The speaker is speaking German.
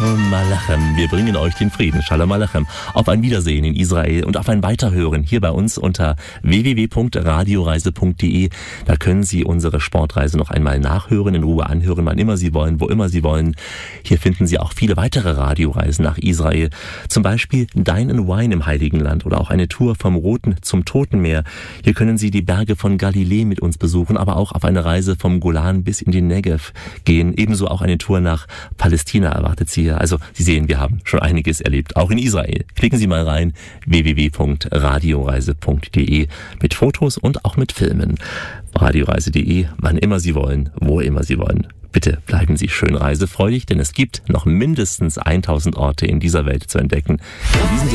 Shalom Alechem. Wir bringen euch den Frieden. Shalom Alechem. Auf ein Wiedersehen in Israel und auf ein Weiterhören hier bei uns unter www.radioreise.de. Da können Sie unsere Sportreise noch einmal nachhören, in Ruhe anhören, wann immer Sie wollen, wo immer Sie wollen. Hier finden Sie auch viele weitere Radioreisen nach Israel. Zum Beispiel Dine and Wine im Heiligen Land oder auch eine Tour vom Roten zum Toten Meer. Hier können Sie die Berge von Galiläa mit uns besuchen, aber auch auf eine Reise vom Golan bis in den Negev gehen. Ebenso auch eine Tour nach Palästina erwartet Sie hier. Also Sie sehen, wir haben schon einiges erlebt, auch in Israel. Klicken Sie mal rein, www.radioreise.de mit Fotos und auch mit Filmen. Radioreise.de, wann immer Sie wollen, wo immer Sie wollen. Bitte bleiben Sie schön reisefreudig, denn es gibt noch mindestens 1000 Orte in dieser Welt zu entdecken. In diesem